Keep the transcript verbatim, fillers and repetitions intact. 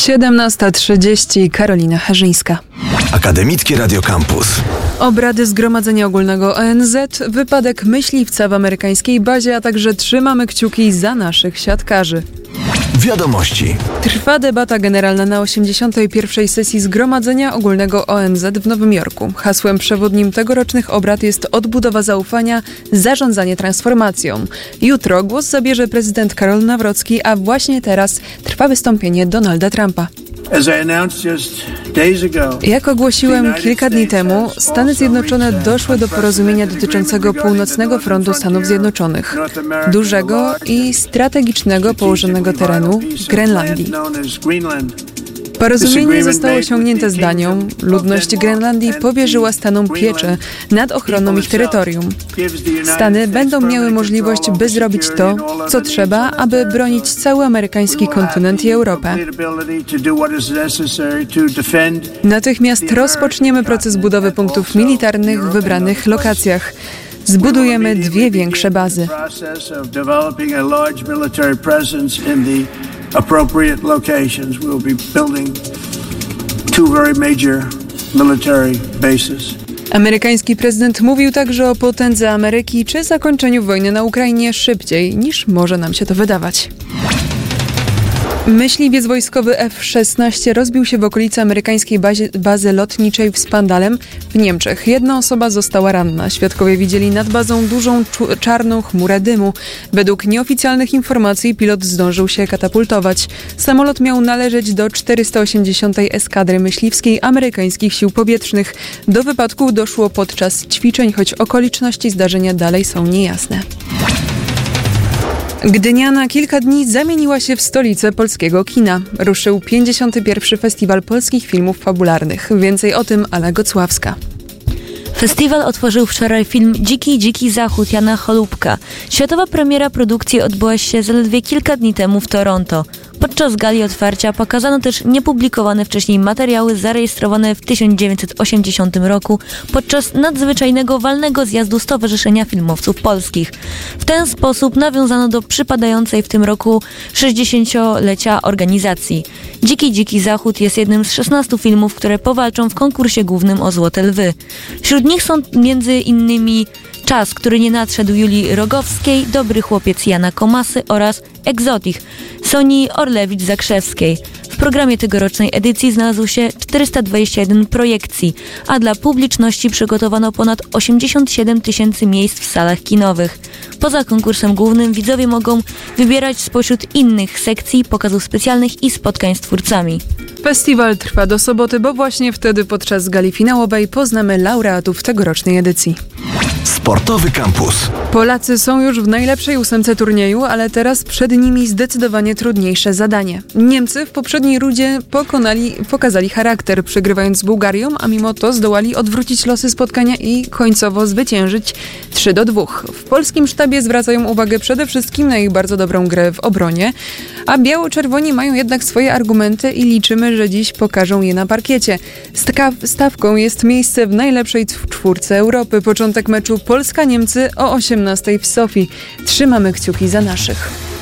siedemnasta trzydzieści. Karolina Herzyńska. Akademickie Radio Campus. Obrady Zgromadzenia Ogólnego O N Z, wypadek myśliwca w amerykańskiej bazie, a także trzymamy kciuki za naszych siatkarzy. Wiadomości. Trwa debata generalna na osiemdziesiątej pierwszej sesji Zgromadzenia Ogólnego O N Z w Nowym Jorku. Hasłem przewodnim tegorocznych obrad jest odbudowa zaufania, zarządzanie transformacją. Jutro głos zabierze prezydent Karol Nawrocki, a właśnie teraz trwa wystąpienie Donalda Trumpa. Jak ogłosiłem kilka dni temu, Stany Zjednoczone doszły do porozumienia dotyczącego północnego frontu Stanów Zjednoczonych, dużego i strategicznego położonego terenu Grenlandii. Porozumienie zostało osiągnięte z Danią. Ludność Grenlandii powierzyła Stanom pieczę nad ochroną ich terytorium. Stany będą miały możliwość, by zrobić to, co trzeba, aby bronić cały amerykański kontynent i Europę. Natychmiast rozpoczniemy proces budowy punktów militarnych w wybranych lokacjach. Zbudujemy dwie większe bazy. Appropriate locations. We'll be building two very major military bases. Amerykański prezydent mówił także o potędze Ameryki czy zakończeniu wojny na Ukrainie szybciej, niż może nam się to wydawać. Myśliwiec wojskowy F szesnaście rozbił się w okolicy amerykańskiej bazie, bazy lotniczej w Spandalem w Niemczech. Jedna osoba została ranna. Świadkowie widzieli nad bazą dużą czu- czarną chmurę dymu. Według nieoficjalnych informacji pilot zdążył się katapultować. Samolot miał należeć do czterysta osiemdziesiątej Eskadry Myśliwskiej amerykańskich sił powietrznych. Do wypadku doszło podczas ćwiczeń, choć okoliczności zdarzenia dalej są niejasne. Gdynia na kilka dni zamieniła się w stolicę polskiego kina. Ruszył pięćdziesiąty pierwszy Festiwal Polskich Filmów Fabularnych. Więcej o tym Ala Gocławska. Festiwal otworzył wczoraj film Dziki, dziki zachód Jana Cholubka. Światowa premiera produkcji odbyła się zaledwie kilka dni temu w Toronto. Podczas gali otwarcia pokazano też niepublikowane wcześniej materiały zarejestrowane w tysiąc dziewięćset osiemdziesiątym roku podczas nadzwyczajnego walnego zjazdu Stowarzyszenia Filmowców Polskich. W ten sposób nawiązano do przypadającej w tym roku sześćdziesięciolecia organizacji. Dziki, dziki zachód jest jednym z szesnastu filmów, które powalczą w konkursie głównym o Złote Lwy. Wśród nich są między innymi Czas, który nie nadszedł Julii Rogowskiej, Dobry chłopiec Jana Komasy oraz Egzotich Sonii Orlewicz-Zakrzewskiej. W programie tegorocznej edycji znalazło się czterysta dwadzieścia jeden projekcji, a dla publiczności przygotowano ponad osiemdziesiąt siedem tysięcy miejsc w salach kinowych. Poza konkursem głównym widzowie mogą wybierać spośród innych sekcji, pokazów specjalnych i spotkań z twórcami. Festiwal trwa do soboty, bo właśnie wtedy podczas gali finałowej poznamy laureatów tegorocznej edycji. Sportowy Campus. Polacy są już w najlepszej ósemce turnieju, ale teraz przed nimi zdecydowanie trudniejsze zadanie. Niemcy w poprzedniej rundzie pokonali, pokazali charakter, przegrywając z Bułgarią, a mimo to zdołali odwrócić losy spotkania i końcowo zwyciężyć trzy do dwóch. W polskim sztabie zwracają uwagę przede wszystkim na ich bardzo dobrą grę w obronie, a biało-czerwoni mają jednak swoje argumenty i liczymy, że dziś pokażą je na parkiecie. Stawką jest miejsce w najlepszej czwórce Europy. Początek meczu Polska-Niemcy o osiemnastej w Sofii. Trzymamy kciuki za naszych.